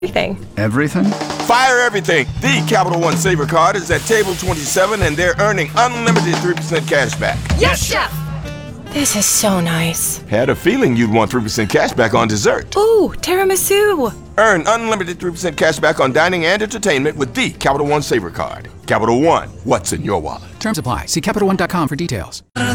Everything. Everything? Fire everything. The Capital One Saver Card is at table 27 and they're earning unlimited 3% cash back. Yes, Chef! This is so nice. Had a feeling you'd want 3% cash back on dessert. Ooh, tiramisu. Earn unlimited 3% cash back on dining and entertainment with the Capital One Saver Card. Capital One, what's in your wallet? Terms apply. See CapitalOne.com for details.